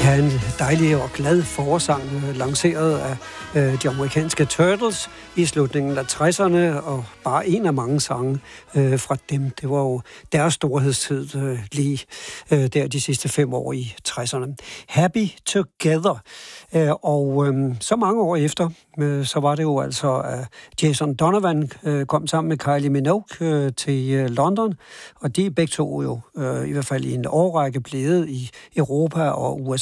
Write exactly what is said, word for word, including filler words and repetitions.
Ja, en dejlig og glad forårssang, lanceret af øh, de amerikanske Turtles i slutningen af tresserne, og bare en af mange sange øh, fra dem. Det var jo deres storhedstid øh, lige øh, der de sidste fem år i tresserne. Happy Together. Øh, og øh, så mange år efter, øh, så var det jo altså, at Jason Donovan øh, kom sammen med Kylie Minogue øh, til øh, London, og de begge to jo øh, i hvert fald i en årrække blevet i Europa og U S A